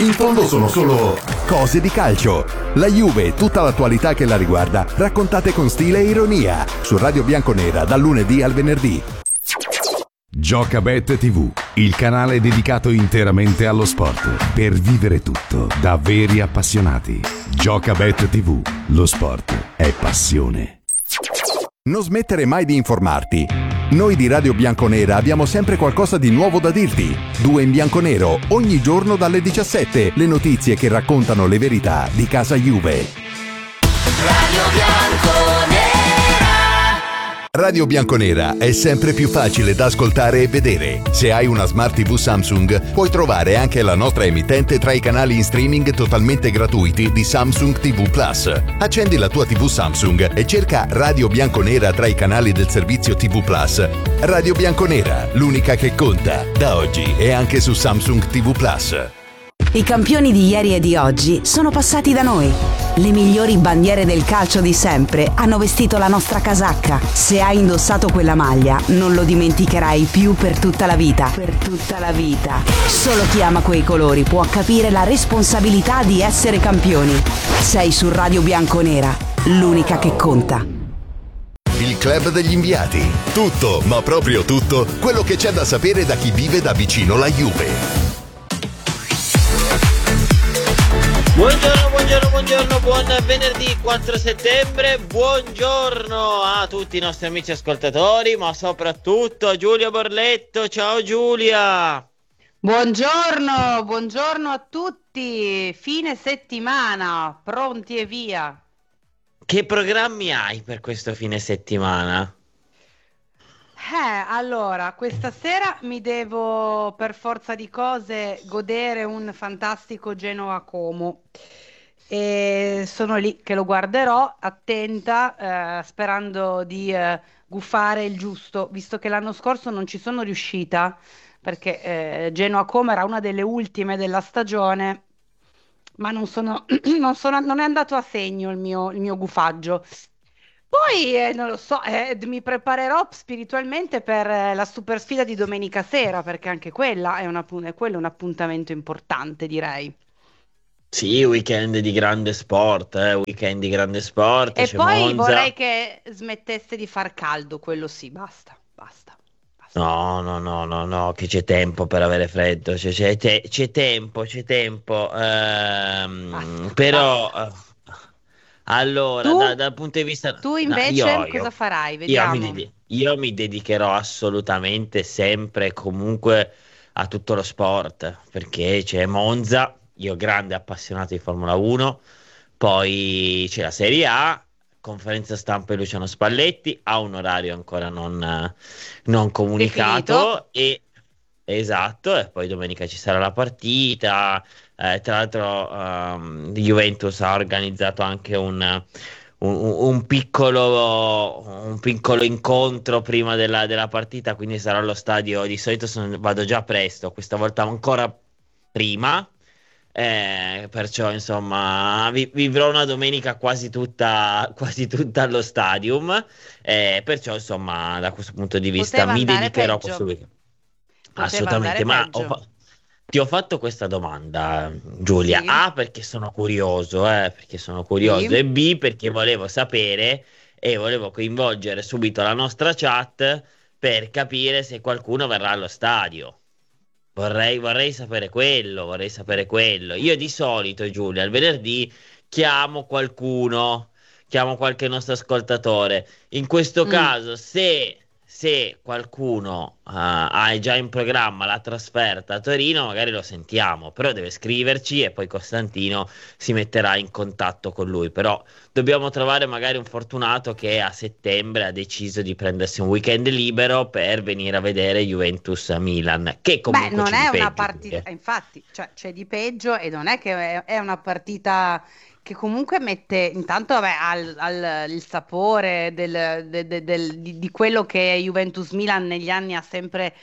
In fondo sono solo cose di calcio. La Juve e tutta l'attualità che la riguarda, raccontate con stile e ironia, su Radio Bianconera dal lunedì al venerdì. Giocabet TV, il canale dedicato interamente allo sport, per vivere tutto da veri appassionati. Giocabet TV, lo sport è passione. Non smettere mai di informarti. Noi di Radio Bianconera abbiamo sempre qualcosa di nuovo da dirti. 2 in bianconero, ogni giorno dalle 17, le notizie che raccontano le verità di casa Juve. Radio Bianconera. Radio Bianconera è sempre più facile da ascoltare e vedere. Se hai una Smart TV Samsung, puoi trovare anche la nostra emittente tra i canali in streaming totalmente gratuiti di Samsung TV Plus. Accendi la tua TV Samsung e cerca Radio Bianconera tra i canali del servizio TV Plus. Radio Bianconera, l'unica che conta, da oggi e anche su Samsung TV Plus. I campioni di ieri e di oggi sono passati da noi. Le migliori bandiere del calcio di sempre hanno vestito la nostra casacca. Se hai indossato quella maglia, non lo dimenticherai più per tutta la vita. Per tutta la vita. Solo chi ama quei colori può capire la responsabilità di essere campioni. Sei su Radio Bianconera, l'unica che conta. Il Club degli Inviati. Tutto, ma proprio tutto, quello che c'è da sapere da chi vive da vicino la Juve. Buongiorno, buon venerdì 4 settembre, buongiorno a tutti i nostri amici ascoltatori, ma soprattutto a Giulia Borletto. Ciao Giulia! Buongiorno a tutti, fine settimana, pronti e via. Che programmi hai per questo fine settimana? Allora, questa sera mi devo per forza di cose godere un fantastico Genoa-Como e sono lì che lo guarderò attenta, sperando di gufare il giusto, visto che l'anno scorso non ci sono riuscita perché Genoa-Como era una delle ultime della stagione, ma non è andato a segno il mio gufaggio. Poi non lo so, mi preparerò spiritualmente per la super sfida di domenica sera, perché anche quella quello è un appuntamento importante, direi. Sì, weekend di grande sport, E c'è poi Monza. vorrei che smettesse di far caldo, quello sì, basta. No, che c'è tempo per avere freddo, c'è tempo, però... Allora, dal punto di vista... Tu invece cosa farai? Vediamo. Io mi dedicherò assolutamente sempre e comunque a tutto lo sport, perché c'è Monza, io grande appassionato di Formula 1, poi c'è la Serie A, conferenza stampa di Luciano Spalletti, ha un orario ancora non comunicato, esatto, e poi domenica ci sarà la partita. Tra l'altro Juventus ha organizzato anche un piccolo incontro prima della partita, quindi sarò allo stadio. Di solito vado già presto, questa volta ancora prima, perciò insomma vivrò una domenica quasi tutta allo stadium, perciò insomma da questo punto di vista mi dedicherò a questo weekend. Assolutamente, ma ti ho fatto questa domanda, Giulia. Sì. A, perché sono curioso, Sì. e B, perché volevo sapere e volevo coinvolgere subito la nostra chat per capire se qualcuno verrà allo stadio. Vorrei sapere quello. Io di solito, Giulia, il venerdì chiamo qualche nostro ascoltatore. In questo caso, se qualcuno ha già in programma la trasferta a Torino, magari lo sentiamo, però deve scriverci e poi Costantino si metterà in contatto con lui. Però dobbiamo trovare magari un fortunato che a settembre ha deciso di prendersi un weekend libero per venire a vedere Juventus-Milan, che comunque non c'è è di una peggio, partita, perché... infatti, cioè, c'è di peggio e non è che è una partita che comunque mette intanto il sapore di quello che Juventus-Milan negli anni ha sempre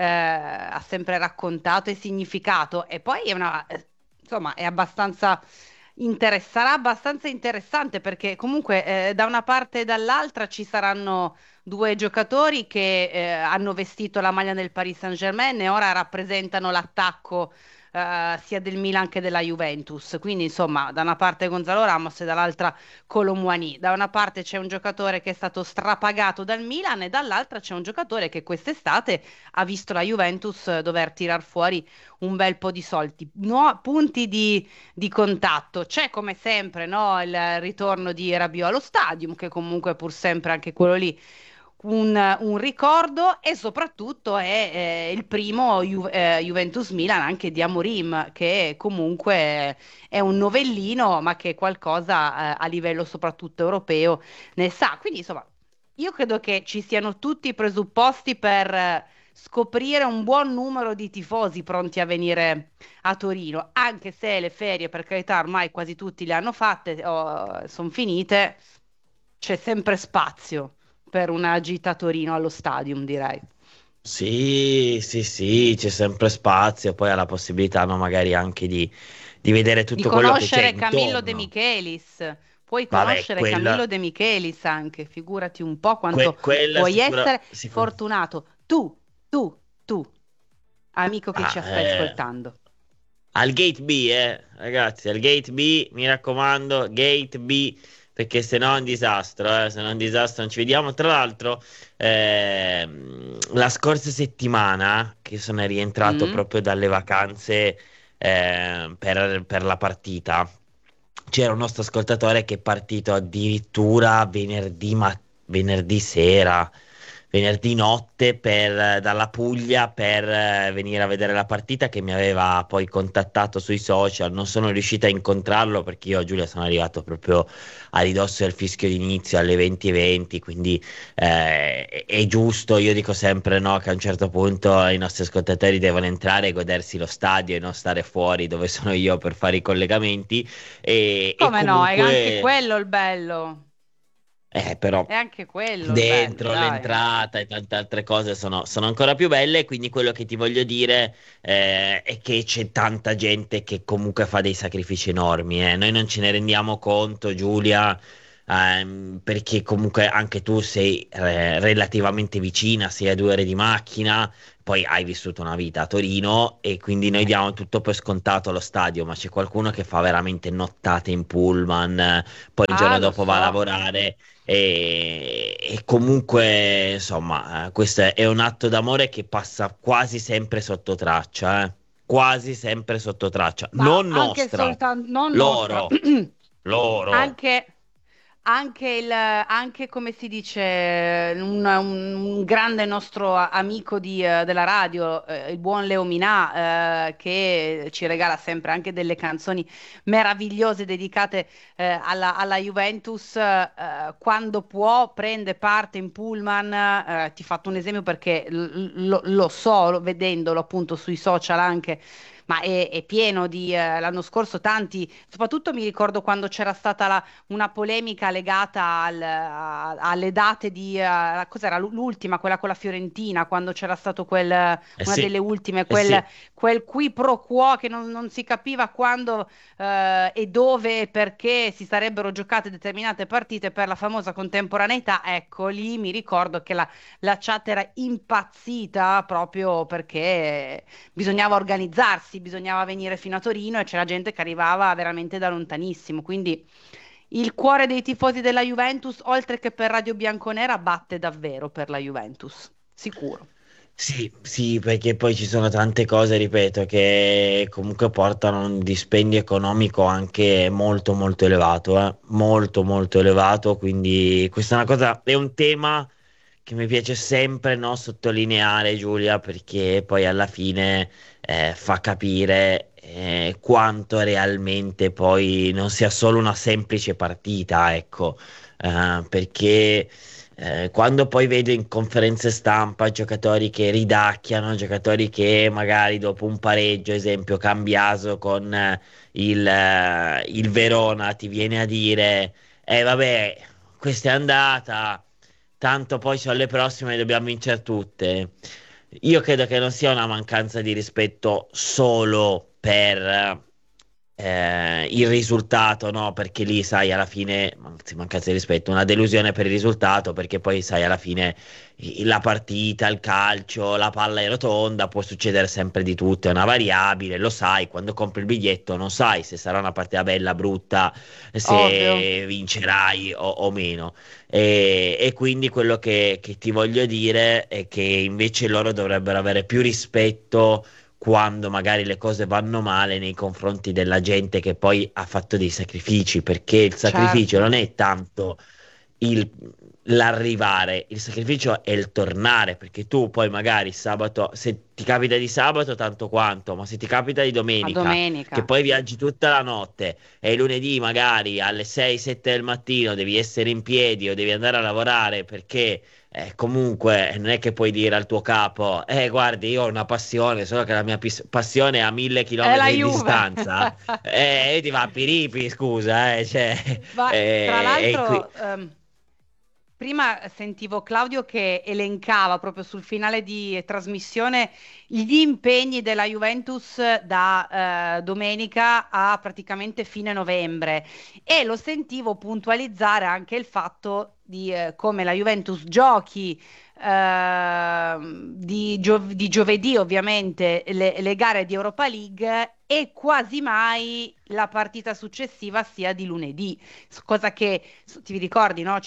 raccontato e significato, e poi insomma è abbastanza sarà abbastanza interessante perché comunque da una parte e dall'altra ci saranno due giocatori che hanno vestito la maglia del Paris Saint-Germain e ora rappresentano l'attacco sia del Milan che della Juventus. Quindi, insomma, da una parte Gonzalo Ramos e dall'altra Kolo Muani. Da una parte c'è un giocatore che è stato strapagato dal Milan e dall'altra c'è un giocatore che quest'estate ha visto la Juventus dover tirar fuori un bel po' di soldi. Punti di contatto. C'è come sempre, no, il ritorno di Rabiot allo Stadium, che comunque è pur sempre anche quello lì un ricordo, e soprattutto è il primo Juventus-Milan anche di Amorim, che comunque è un novellino, ma che qualcosa a livello soprattutto europeo ne sa. Quindi insomma, io credo che ci siano tutti i presupposti per scoprire un buon numero di tifosi pronti a venire a Torino, anche se le ferie, per carità, ormai quasi tutti le hanno fatte, sono finite, c'è sempre spazio per una gita a Torino allo Stadium, direi. Sì, sì, sì, c'è sempre spazio, poi ha la possibilità, no, magari anche di vedere Di tutto quello che c'è conoscere Camillo De intorno. Michelis. Puoi Vabbè, conoscere Camillo De Michelis anche, figurati un po' quanto quella puoi essere sicura. fortunato. Tu, amico che Ah, ci stai ascoltando. al gate B, ragazzi, al gate B, mi raccomando, gate B, perché se no è un disastro, se no è un disastro, non ci vediamo. Tra l'altro, la scorsa settimana, che sono rientrato Mm? proprio dalle vacanze per la partita, c'era un nostro ascoltatore che è partito addirittura venerdì sera, venerdì notte dalla Puglia per venire a vedere la partita, che mi aveva poi contattato sui social. Non sono riuscito a incontrarlo perché io, Giulia, sono arrivato proprio a ridosso del fischio d'inizio alle 20:20, quindi è giusto, io dico sempre, no, che a un certo punto i nostri ascoltatori devono entrare e godersi lo stadio e non stare fuori dove sono io per fare i collegamenti e Come no, è anche comunque quello il bello. però È anche quello il bello, dentro dai. l'entrata e tante altre cose sono ancora più belle. Quindi quello che ti voglio dire è che c'è tanta gente che comunque fa dei sacrifici enormi. Noi non ce ne rendiamo conto, Giulia, perché comunque anche tu sei relativamente vicina, sei a 2 ore di macchina. Poi hai vissuto una vita a Torino e quindi noi diamo tutto per scontato allo stadio, ma c'è qualcuno che fa veramente nottate in pullman, poi il Ah, giorno lo dopo va a so. lavorare e comunque, insomma, questo è un atto d'amore che passa quasi sempre sotto traccia, quasi sempre sotto traccia. Ma Non anche nostra, soltanto, non nostra, loro, loro. anche, anche come si dice, un grande nostro amico della radio, il buon Leo Minà, che ci regala sempre anche delle canzoni meravigliose dedicate alla Juventus, quando può prende parte in pullman. Ti ho fatto un esempio perché lo so, vedendolo appunto sui social anche, ma è pieno l'anno scorso tanti, soprattutto mi ricordo quando c'era stata una polemica legata alle date cos'era l'ultima, quella con la Fiorentina, quando c'era stato Eh una sì, delle ultime, eh sì. quel qui pro quo che non si capiva quando e dove e perché si sarebbero giocate determinate partite per la famosa contemporaneità. Ecco, lì mi ricordo che la chat era impazzita proprio perché bisognava organizzarsi, bisognava venire fino a Torino e c'era gente che arrivava veramente da lontanissimo. Quindi il cuore dei tifosi della Juventus, oltre che per Radio Bianconera, batte davvero per la Juventus, sicuro. Sì, sì, perché poi ci sono tante cose, ripeto, che comunque portano un dispendio economico anche molto molto elevato, molto molto elevato, quindi questa è una cosa, è un tema che mi piace sempre, no, sottolineare, Giulia, perché poi alla fine fa capire quanto realmente poi non sia solo una semplice partita, ecco. Perché quando poi vedo in conferenze stampa giocatori che ridacchiano, giocatori che magari dopo un pareggio, esempio Cambiaso con il Verona, ti viene a dire, vabbè, questa è andata, tanto poi sono le prossime, dobbiamo vincere tutte. Io credo che non sia una mancanza di rispetto solo per il risultato, no? Perché lì, sai, alla fine, mancanza di rispetto, una delusione per il risultato, perché poi, sai, alla fine la partita, il calcio, la palla è rotonda, può succedere sempre di tutto, è una variabile, lo sai, quando compri il biglietto non sai se sarà una partita bella, brutta, Ovvio. se vincerai o meno. E quindi quello che ti voglio dire è che invece loro dovrebbero avere più rispetto quando magari le cose vanno male nei confronti della gente che poi ha fatto dei sacrifici, perché il sacrificio Certo. non è tanto il- l'arrivare, il sacrificio è il tornare, perché tu poi magari sabato, se ti capita di sabato tanto quanto, ma se ti capita di A domenica, che domenica. poi viaggi tutta la notte e lunedì magari alle 6-7 del mattino devi essere in piedi o devi andare a lavorare perché comunque non è che puoi dire al tuo capo, guardi, io ho una passione, solo che la mia passione è a 1000 È la chilometri di Juve. distanza, e ti va piripi, scusa, cioè, Ma tra e qui. l'altro, prima sentivo Claudio che elencava proprio sul finale di trasmissione gli impegni della Juventus da domenica a praticamente fine novembre e lo sentivo puntualizzare anche il fatto di come la Juventus giochi di giovedì ovviamente le gare di Europa League e quasi mai la partita successiva sia di lunedì, cosa che ti ricordi, no?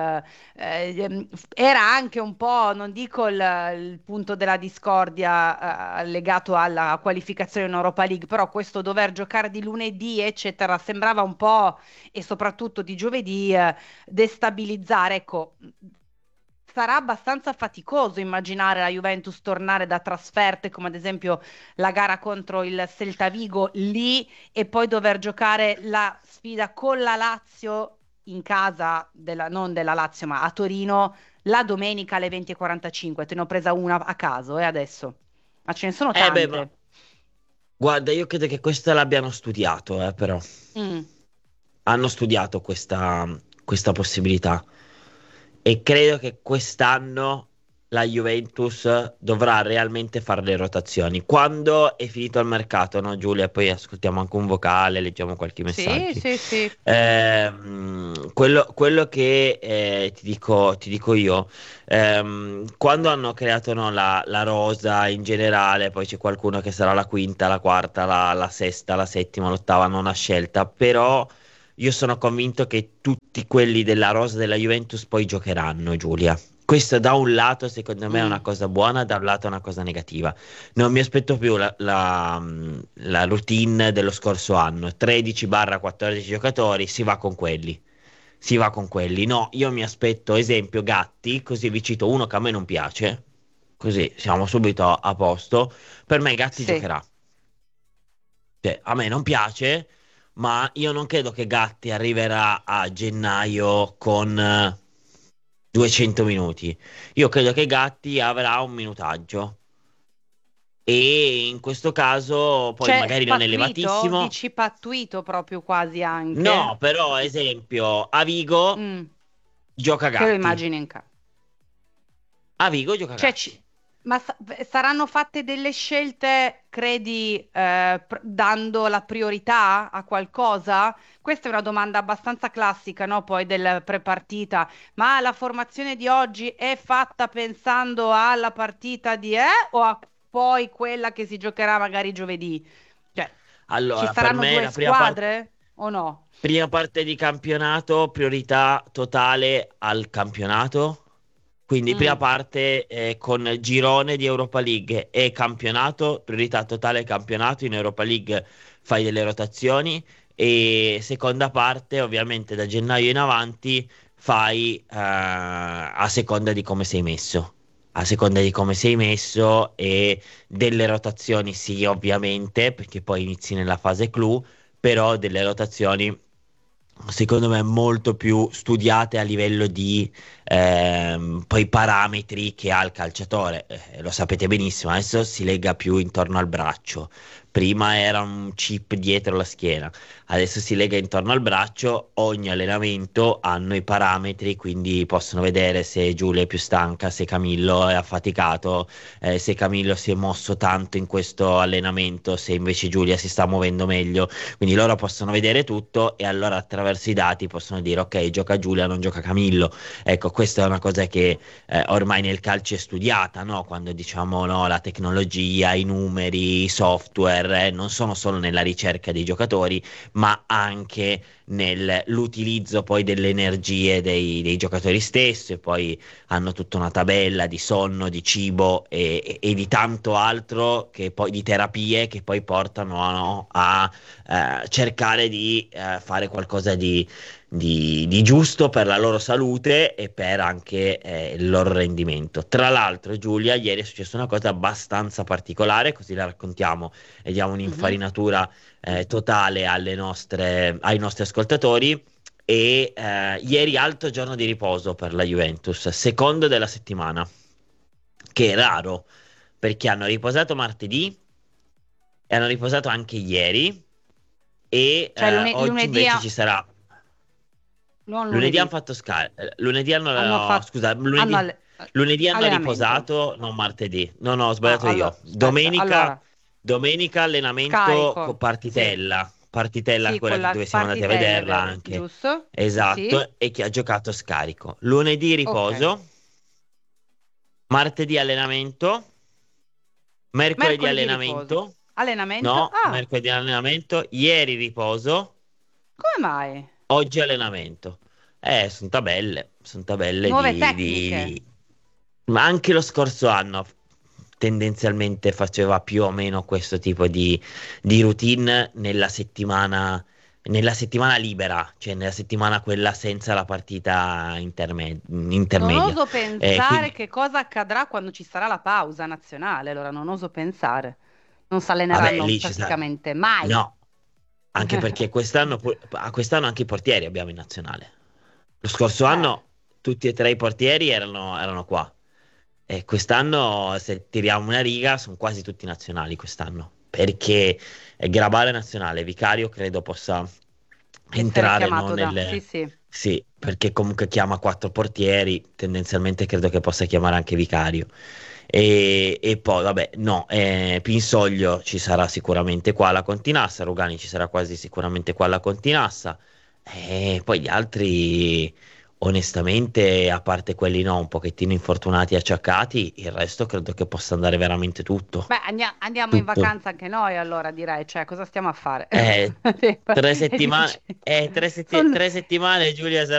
Era anche un po', non dico il punto della discordia legato alla qualificazione in Europa League, però questo dover giocare di lunedì, eccetera, sembrava un po', e soprattutto di giovedì, destabilizzare. Ecco, sarà abbastanza faticoso immaginare la Juventus tornare da trasferte, come ad esempio la gara contro il Celta Vigo lì e poi dover giocare la sfida con la Lazio in casa, non della Lazio, ma a Torino, la domenica alle 20:45. Te ne ho presa una a caso, adesso. Ma ce ne sono Beh, ma tante. guarda, io credo che questa l'abbiano studiato, però. Mm. Hanno studiato questa possibilità e credo che quest'anno la Juventus dovrà realmente fare le rotazioni. Quando è finito il mercato, no, Giulia? Poi ascoltiamo anche un vocale, leggiamo qualche Sì, messaggio. sì, sì. Quello che ti dico io, quando hanno creato no, la rosa in generale, poi c'è qualcuno che sarà la quinta, la quarta, la sesta, la settima, l'ottava, nona scelta, però io sono convinto che tutti quelli della rosa della Juventus poi giocheranno, Giulia. Questo da un lato secondo me è una Mm. cosa buona, da un lato è una cosa negativa. Non mi aspetto più la routine dello scorso anno, 13-14 giocatori, si va con quelli. Si va con quelli. No, io mi aspetto, esempio, Gatti, così vi cito uno che a me non piace, così siamo subito a posto. Per me Gatti Sì. giocherà. Cioè, a me non piace, ma io non credo che Gatti arriverà a gennaio con 200 minuti. Io credo che Gatti avrà un minutaggio. E in questo caso, poi Cioè, magari non pattuito? elevatissimo. Dici pattuito proprio quasi anche? No, però, esempio, a Vigo Mm. gioca Te lo Gatti. immagini in casa. A Vigo gioca Cioè, Gatti. ma saranno fatte delle scelte, credi, dando la priorità a qualcosa? Questa è una domanda abbastanza classica, no? Poi del prepartita. Ma la formazione di oggi è fatta pensando alla partita di o a poi quella che si giocherà magari giovedì? Cioè, ci Allora, per saranno me due la prima parte. squadre o no? Prima parte di campionato, priorità totale al campionato. Quindi prima Mm. parte con girone di Europa League e campionato, priorità totale campionato. In Europa League fai delle rotazioni e seconda parte, ovviamente da gennaio in avanti, fai a seconda di come sei messo. A seconda di come sei messo e delle rotazioni, sì, ovviamente, perché poi inizi nella fase clou, però delle rotazioni secondo me molto più studiate a livello di poi parametri che ha il calciatore. Lo sapete benissimo, adesso si lega più intorno al braccio, Prima era un chip dietro la schiena, adesso si lega intorno al braccio. Ogni allenamento hanno i parametri, quindi possono vedere se Giulia è più stanca, se Camillo è affaticato, se Camillo si è mosso tanto in questo allenamento, se invece Giulia si sta muovendo meglio. Quindi loro possono vedere tutto e allora attraverso i dati possono dire ok, gioca Giulia, non gioca Camillo. Ecco, questa è una cosa che ormai nel calcio è studiata, no? Quando diciamo no, la tecnologia, i numeri, i software, non sono solo nella ricerca dei giocatori, ma anche nell'utilizzo poi delle energie dei giocatori stessi. E poi hanno tutta una tabella di sonno, di cibo e di tanto altro, che poi di terapie che poi portano no, a cercare di fare qualcosa di giusto per la loro salute e per anche il loro rendimento. Tra l'altro, Giulia, ieri è successa una cosa abbastanza particolare, così la raccontiamo e diamo un'infarinatura totale ai nostri ascoltatori. E ieri alto giorno di riposo per la Juventus, secondo della settimana, che è raro perché hanno riposato martedì e hanno riposato anche ieri. E Cioè oggi lunedì, invece ci sarà. non Lunedì hanno lunedì, fatto lunedì hanno, hanno fatto, scusa, hanno lunedì hanno allenamento. riposato, non martedì. No, no, ho Ah, sbagliato allora, io. aspetta, allora, Domenica allenamento con scarico, sì, partitella. Partitella sì, quella con la dove siamo andati a partitella, è vederla vero, anche. giusto? Sì, Esatto, e che ha giocato scarico. Lunedì ok. riposo, martedì allenamento, mercoledì Mercoledì riposo. allenamento. Allenamento? No, Ah, mercoledì allenamento, ieri riposo, come mai? oggi allenamento. Sono tabelle Nuove tecniche. Ma anche lo scorso anno tendenzialmente faceva più o meno questo tipo di routine nella settimana libera, cioè nella settimana quella senza la partita Non intermedia. oso pensare Quindi, che cosa accadrà quando ci sarà la pausa nazionale, allora non oso pensare. Non si vabbè, alleneranno lì ci sarà. praticamente mai. No, anche perché quest'anno anche i portieri abbiamo in nazionale. Lo scorso Eh, anno tutti e tre i portieri erano qua. E quest'anno, se tiriamo una riga, sono quasi tutti nazionali quest'anno. Perché Grabale è nazionale, Vicario credo possa essere entrare no, chiamato da... Sì, sì. Sì, perché comunque chiama quattro portieri, tendenzialmente credo che possa chiamare anche Vicario. E poi, vabbè, no, Pinsoglio ci sarà sicuramente qua alla Continassa, Rugani ci sarà quasi sicuramente qua alla Continassa. E poi gli altri, onestamente, a parte quelli no, un pochettino infortunati e acciaccati, il resto credo che possa andare veramente tutto. Beh, andiamo in Tutto. vacanza anche noi allora, direi. Cioè, cosa stiamo a fare? Eh, Sì, tre è settimane, difficile. Sono- tre settimane, Giulia,